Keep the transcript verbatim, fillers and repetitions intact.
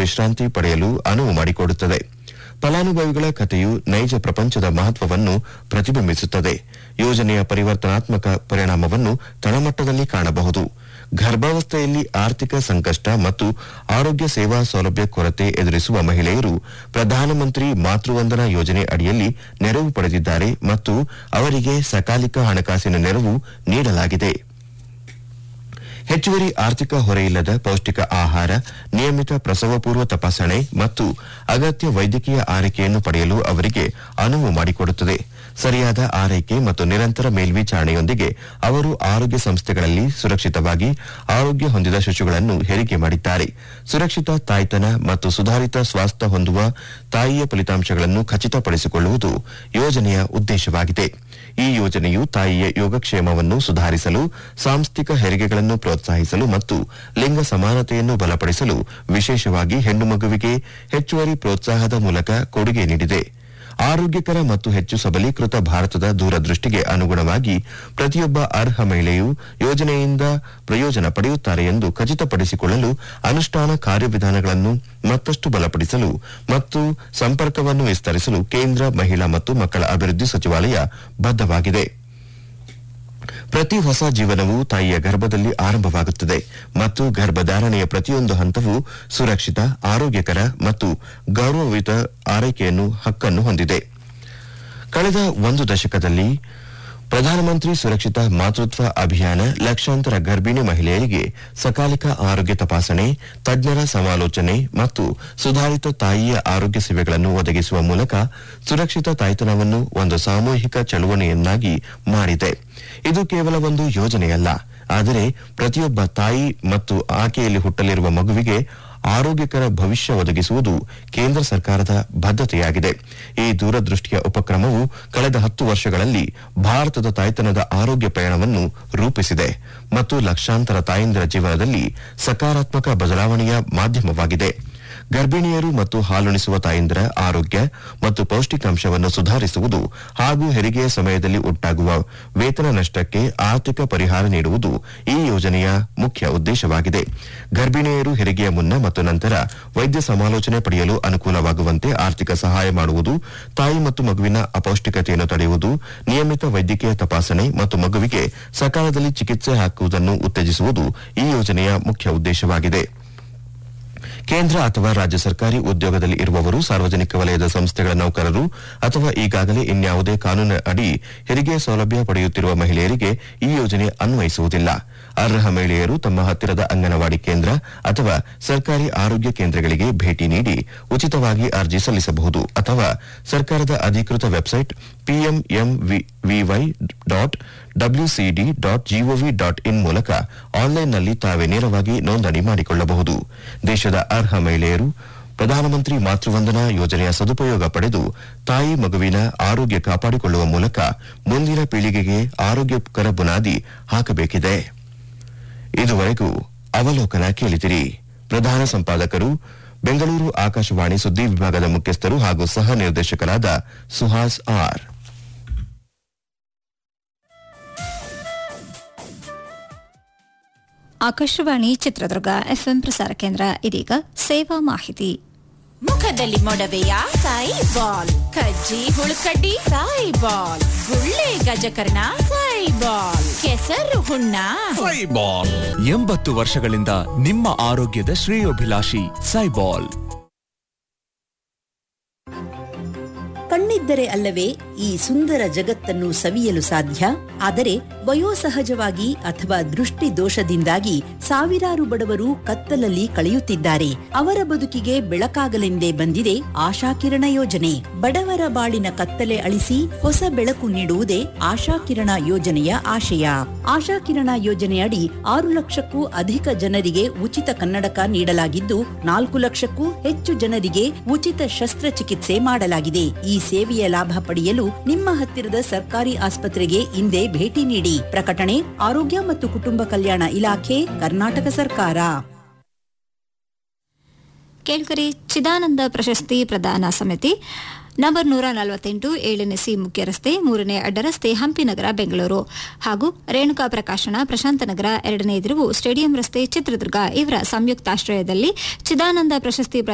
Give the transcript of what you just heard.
ವಿಶ್ರಾಂತಿ ಪಡೆಯಲು ಅನುವು ಮಾಡಿಕೊಡುತ್ತದೆ. ಫಲಾನುಭವಿಗಳ ಕಥೆಯು ನೈಜ ಪ್ರಪಂಚದ ಮಹತ್ವವನ್ನು ಪ್ರತಿಬಿಂಬಿಸುತ್ತದೆ. ಯೋಜನೆಯ ಪರಿವರ್ತನಾತ್ಮಕ ಪರಿಣಾಮವನ್ನು ತಳಮಟ್ಟದಲ್ಲಿ ಕಾಣಬಹುದು. ಗರ್ಭಾವಸ್ಥೆಯಲ್ಲಿ ಆರ್ಥಿಕ ಸಂಕಷ್ಟ ಮತ್ತು ಆರೋಗ್ಯ ಸೇವಾ ಸೌಲಭ್ಯ ಕೊರತೆ ಎದುರಿಸುವ ಮಹಿಳೆಯರು ಪ್ರಧಾನಮಂತ್ರಿ ಮಾತೃವಂದನಾ ಯೋಜನೆ ಅಡಿಯಲ್ಲಿ ನೆರವು ಪಡೆದಿದ್ದಾರೆ ಮತ್ತು ಅವರಿಗೆ ಸಕಾಲಿಕ ಹಣಕಾಸಿನ ನೆರವು ನೀಡಲಾಗಿದೆ. ಹೆಚ್ಚುವರಿ ಆರ್ಥಿಕ ಹೊರೆಯಿಲ್ಲದ ಪೌಷ್ಟಿಕ ಆಹಾರ, ನಿಯಮಿತ ಪ್ರಸವಪೂರ್ವ ತಪಾಸಣೆ ಮತ್ತು ಅಗತ್ಯ ವೈದ್ಯಕೀಯ ಆರೈಕೆಯನ್ನು ಪಡೆಯಲು ಅವರಿಗೆ ಅನುವು ಮಾಡಿಕೊಡುತ್ತದೆ. ಸರಿಯಾದ ಆರೈಕೆ ಮತ್ತು ನಿರಂತರ ಮೇಲ್ವಿಚಾರಣೆಯೊಂದಿಗೆ ಅವರು ಆರೋಗ್ಯ ಸಂಸ್ಥೆಗಳಲ್ಲಿ ಸುರಕ್ಷಿತವಾಗಿ ಆರೋಗ್ಯ ಹೊಂದಿದ ಶಿಶುಗಳನ್ನು ಹೆರಿಗೆ ಮಾಡಿದ್ದಾರೆ. ಸುರಕ್ಷಿತ ತಾಯ್ತನ ಮತ್ತು ಸುಧಾರಿತ ಸ್ವಾಸ್ಥ್ಯ ಹೊಂದುವ ತಾಯಿಯ ಫಲಿತಾಂಶಗಳನ್ನು ಖಚಿತಪಡಿಸಿಕೊಳ್ಳುವುದು ಯೋಜನೆಯ ಉದ್ದೇಶವಾಗಿದೆ. ಈ ಯೋಜನೆಯು ತಾಯಿಯ ಯೋಗಕ್ಷೇಮವನ್ನು ಸುಧಾರಿಸಲು, ಸಾಂಸ್ಥಿಕ ಹೆರಿಗೆಗಳನ್ನು ಪ್ರೋತ್ಸಾಹಿಸಲು ಮತ್ತು ಲಿಂಗ ಸಮಾನತೆಯನ್ನು ಬಲಪಡಿಸಲು ವಿಶೇಷವಾಗಿ ಹೆಣ್ಣು ಮಗುವಿಗೆ ಹೆಚ್ಚುವರಿ ಪ್ರೋತ್ಸಾಹದ ಮೂಲಕ ಕೊಡುಗೆ ನೀಡಿದೆ. ಆರೋಗ್ಯಕರ ಮತ್ತು ಹೆಚ್ಚು ಸಬಲೀಕೃತ ಭಾರತದ ದೂರದೃಷ್ಟಿಗೆ ಅನುಗುಣವಾಗಿ ಪ್ರತಿಯೊಬ್ಬ ಅರ್ಹ ಮಹಿಳೆಯು ಯೋಜನೆಯಿಂದ ಪ್ರಯೋಜನ ಪಡೆಯುತ್ತಾರೆ ಎಂದು ಖಚಿತಪಡಿಸಿಕೊಳ್ಳಲು ಅನುಷ್ಠಾನ ಕಾರ್ಯವಿಧಾನಗಳನ್ನು ಮತ್ತಷ್ಟು ಬಲಪಡಿಸಲು ಮತ್ತು ಸಂಪರ್ಕವನ್ನು ವಿಸ್ತರಿಸಲು ಕೇಂದ್ರ ಮಹಿಳಾ ಮತ್ತು ಮಕ್ಕಳ ಅಭಿವೃದ್ಧಿ ಸಚಿವಾಲಯ ಬದ್ಧವಾಗಿದೆ. ಪ್ರತಿ ಹೊಸ ಜೀವನವು ತಾಯಿಯ ಗರ್ಭದಲ್ಲಿ ಆರಂಭವಾಗುತ್ತದೆ ಮತ್ತು ಗರ್ಭಧಾರಣೆಯ ಪ್ರತಿಯೊಂದು ಹಂತವು ಸುರಕ್ಷಿತ, ಆರೋಗ್ಯಕರ ಮತ್ತು ಗೌರವಯುತ ಆರೈಕೆಯನ್ನು ಹಕ್ಕನ್ನು ಹೊಂದಿದೆ. ಕಳೆದ ಒಂದು ದಶಕದಲ್ಲಿ ಪ್ರಧಾನಮಂತ್ರಿ ಸುರಕ್ಷಿತ ಮಾತೃತ್ವ ಅಭಿಯಾನ ಲಕ್ಷಾಂತರ ಗರ್ಭಿಣಿ ಮಹಿಳೆಯರಿಗೆ ಸಕಾಲಿಕ ಆರೋಗ್ಯ ತಪಾಸಣೆ, ತಜ್ಞರ ಸಮಾಲೋಚನೆ ಮತ್ತು ಸುಧಾರಿತ ತಾಯಿಯ ಆರೋಗ್ಯ ಸೇವೆಗಳನ್ನು ಒದಗಿಸುವ ಮೂಲಕ ಸುರಕ್ಷಿತ ತಾಯ್ತನವನ್ನು ಒಂದು ಸಾಮೂಹಿಕ ಚಳವಳಿಯನ್ನಾಗಿ ಮಾಡಿದೆ. ಇದು ಕೇವಲ ಒಂದು ಯೋಜನೆಯಲ್ಲ, ಆದರೆ ಪ್ರತಿಯೊಬ್ಬ ತಾಯಿ ಮತ್ತು ಆಕೆಯಲ್ಲಿ ಹುಟ್ಟಲಿರುವ ಮಗುವಿಗೆ ಆರೋಗ್ಯಕರ ಭವಿಷ್ಯ ಒದಗಿಸುವುದು ಕೇಂದ್ರ ಸರ್ಕಾರದ ಬದ್ಧತೆಯಾಗಿದೆ. ಈ ದೂರದೃಷ್ಟಿಯ ಉಪಕ್ರಮವು ಕಳೆದ ಹತ್ತು ವರ್ಷಗಳಲ್ಲಿ ಭಾರತದ ತಾಯ್ತನದ ಆರೋಗ್ಯ ಪಯಣವನ್ನು ರೂಪಿಸಿದೆ ಮತ್ತು ಲಕ್ಷಾಂತರ ತಾಯಂದಿರ ಜೀವನದಲ್ಲಿ ಸಕಾರಾತ್ಮಕ ಬದಲಾವಣೆಯ ಮಾಧ್ಯಮವಾಗಿದೆ. ಗರ್ಭಿಣಿಯರು ಮತ್ತು ಹಾಲುಣಿಸುವ ತಾಯಂದಿರ ಆರೋಗ್ಯ ಮತ್ತು ಪೌಷ್ಟಿಕಾಂಶವನ್ನು ಸುಧಾರಿಸುವುದು ಹಾಗೂ ಹೆರಿಗೆಯ ಸಮಯದಲ್ಲಿ ಉಂಟಾಗುವ ವೇತನ ನಷ್ಟಕ್ಕೆ ಆರ್ಥಿಕ ಪರಿಹಾರ ನೀಡುವುದು ಈ ಯೋಜನೆಯ ಮುಖ್ಯ ಉದ್ದೇಶವಾಗಿದೆ. ಗರ್ಭಿಣಿಯರು ಹೆರಿಗೆಯ ಮುನ್ನ ಮತ್ತು ನಂತರ ವೈದ್ಯ ಸಮಾಲೋಚನೆ ಪಡೆಯಲು ಅನುಕೂಲವಾಗುವಂತೆ ಆರ್ಥಿಕ ಸಹಾಯ ಮಾಡುವುದು, ತಾಯಿ ಮತ್ತು ಮಗುವಿನ ಅಪೌಷ್ಟಿಕತೆಯನ್ನು ತಡೆಯುವುದು, ನಿಯಮಿತ ವೈದ್ಯಕೀಯ ತಪಾಸಣೆ ಮತ್ತು ಮಗುವಿಗೆ ಸಕಾಲದಲ್ಲಿ ಚಿಕಿತ್ಸೆ ಹಾಕುವುದನ್ನು ಉತ್ತೇಜಿಸುವುದು ಈ ಯೋಜನೆಯ ಮುಖ್ಯ ಉದ್ದೇಶವಾಗಿದೆ. ಕೇಂದ್ರ ಅಥವಾ ರಾಜ್ಯ ಸರ್ಕಾರಿ ಉದ್ಯೋಗದಲ್ಲಿ ಇರುವವರು, ಸಾರ್ವಜನಿಕ ವಲಯದ ಸಂಸ್ಥೆಗಳ ನೌಕರರು ಅಥವಾ ಈಗಾಗಲೇ ಇನ್ಯಾವುದೇ ಕಾನೂನು ಅಡಿ ಹೆರಿಗೆ ಸೌಲಭ್ಯ ಪಡೆಯುತ್ತಿರುವ ಮಹಿಳೆಯರಿಗೆ ಈ ಯೋಜನೆ ಅನ್ವಯಿಸುವುದಿಲ್ಲ. ಅರ್ಹ ಮಹಿಳೆಯರು ತಮ್ಮ ಹತ್ತಿರದ ಅಂಗನವಾಡಿ ಕೇಂದ್ರ ಅಥವಾ ಸರ್ಕಾರಿ ಆರೋಗ್ಯ ಕೇಂದ್ರಗಳಿಗೆ ಭೇಟಿ ನೀಡಿ ಉಚಿತವಾಗಿ ಅರ್ಜಿ ಸಲ್ಲಿಸಬಹುದು ಅಥವಾ ಸರ್ಕಾರದ ಅಧಿಕೃತ website ಪಿಎಂಎಂವಿವೈ dot ಡಬ್ಲ್ಯೂಸಿಡಿ dot gov dot in ಮೂಲಕ ಆನ್ಲೈನ್ನಲ್ಲಿ ತಾವೇ ನೇರವಾಗಿ ನೋಂದಣಿ ಮಾಡಿಕೊಳ್ಳಬಹುದು. ದೇಶದ ಅರ್ಹ ಮಹಿಳೆಯರು ಪ್ರಧಾನಮಂತ್ರಿ ಮಾತೃವಂದನಾ ಯೋಜನೆಯ ಸದುಪಯೋಗ ಪಡೆದು ತಾಯಿ ಮಗುವಿನ ಆರೋಗ್ಯ ಕಾಪಾಡಿಕೊಳ್ಳುವ ಮೂಲಕ ಮುಂದಿನ ಪೀಳಿಗೆಗೆ ಆರೋಗ್ಯಕರ ಬುನಾದಿ ಹಾಕಬೇಕಿದೆ. ಇದುವರೆಗೂ ಅವಲೋಕನ ಕೇಳಿದಿರಿ. ಪ್ರಧಾನ ಸಂಪಾದಕರು ಬೆಂಗಳೂರು ಆಕಾಶವಾಣಿ ಸುದ್ದಿ ವಿಭಾಗದ ಮುಖ್ಯಸ್ಥರು ಹಾಗೂ ಸಹ ನಿರ್ದೇಶಕರಾದ ಸುಹಾಸ್ ಆರ್. ಆಕಾಶವಾಣಿ ಚಿತ್ರದುರ್ಗ ಎಫ್ಎಂ ಪ್ರಸಾರ ಕೇಂದ್ರ. ಇದೀಗ ಸೇವಾ ಮಾಹಿತಿ. ಮುಖದಲ್ಲಿ ಮೊಡವೆಯ ಸಾಯಿ ಬಾಲ್, ಕಜ್ಜಿ ಹುಳುಕಡ್ಡಿ ಸಾಯಿ ಬಾಲ್, ಗುಳ್ಳೆ ಗಜಕರ್ಣ ಸಾಯಿ ಬಾಲ್, ಕೆಸರು ಹುಣ್ಣ ಸಾಯಿ ಬಾಲ್. ಎಂಬತ್ತು ವರ್ಷಗಳಿಂದ ನಿಮ್ಮ ಆರೋಗ್ಯದ ಶ್ರೇಯೋಭಿಲಾಷಿ ಸಾಯಿ ಬಾಲ್. ಕಣ್ಣಿದ್ದರೆ ಅಲ್ಲವೇ ಈ ಸುಂದರ ಜಗತ್ತನ್ನು ಸವಿಯಲು ಸಾಧ್ಯ. ಆದರೆ ವಯೋಸಹಜವಾಗಿ ಅಥವಾ ದೃಷ್ಟಿ ದೋಷದಿಂದಾಗಿ ಸಾವಿರಾರು ಬಡವರು ಕತ್ತಲಲ್ಲಿ ಕಳೆಯುತ್ತಿದ್ದಾರೆ. ಅವರ ಬದುಕಿಗೆ ಬೆಳಕಾಗಲೆಂದೇ ಬಂದಿದೆ ಆಶಾಕಿರಣ ಯೋಜನೆ. ಬಡವರ ಬಾಳಿನ ಕತ್ತಲೆ ಅಳಿಸಿ ಹೊಸ ಬೆಳಕು ನೀಡುವುದೇ ಆಶಾಕಿರಣ ಯೋಜನೆಯ ಆಶಯ. ಆಶಾಕಿರಣ ಯೋಜನೆಯಡಿ ಆರು ಲಕ್ಷಕ್ಕೂ ಅಧಿಕ ಜನರಿಗೆ ಉಚಿತ ಕನ್ನಡಕ ನೀಡಲಾಗಿದ್ದು, ನಾಲ್ಕು ಲಕ್ಷಕ್ಕೂ ಹೆಚ್ಚು ಜನರಿಗೆ ಉಚಿತ ಶಸ್ತ್ರಚಿಕಿತ್ಸೆ ಮಾಡಲಾಗಿದೆ. ಈ ಸೇವೆಯ ಲಾಭ ಪಡೆಯಲು ನಿಮ್ಮ ಹತ್ತಿರದ ಸರ್ಕಾರಿ ಆಸ್ಪತ್ರೆಗೆ ಇಂದೇ ಭೇಟಿ ನೀಡಿ. ಪ್ರಕಟಣೆ ಆರೋಗ್ಯ ಮತ್ತು ಕುಟುಂಬ ಕಲ್ಯಾಣ ಇಲಾಖೆ, ಕರ್ನಾಟಕ ಸರ್ಕಾರ. ಕೇಳ್ಕರಿ ಚಿದಾನಂದ ಪ್ರಶಸ್ತಿ ಪ್ರದಾನ ಸಮಿತಿ ನಂಬರ್ ನೂರ ನಲವತ್ತೆಂಟು ಏಳನೇ ಸಿ ಮುಖ್ಯ ರಸ್ತೆ, ಮೂರನೇ ಅಡ್ಡರಸ್ತೆ, ಹಂಪಿ ನಗರ, ಬೆಂಗಳೂರು ಹಾಗೂ ರೇಣುಕಾ ಪ್ರಕಾಶನ ಪ್ರಶಾಂತ ನಗರ ಎರಡನೇ ಎದುರು ಸ್ಟೇಡಿಯಂ ರಸ್ತೆ, ಚಿತ್ರದುರ್ಗ ಇವರ ಸಂಯುಕ್ತಾಶ್ರಯದಲ್ಲಿ ಚಿದಾನಂದ ಪ್ರಶಸ್ತಿ